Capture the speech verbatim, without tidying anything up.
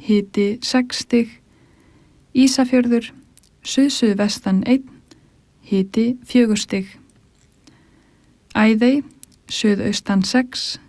hiti sex stig, Ísafjörður, suð-suðvestan einn, hiti fjögur stig. Æðey, suðaustan sex,